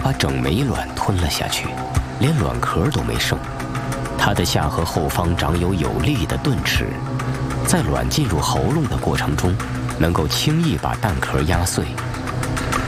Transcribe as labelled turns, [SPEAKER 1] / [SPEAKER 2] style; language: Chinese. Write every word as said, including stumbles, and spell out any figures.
[SPEAKER 1] 把整枚卵吞了下去，连卵壳都没剩。它的下颌后方长有有力的钝齿，在卵进入喉咙的过程中，能够轻易把蛋壳压碎。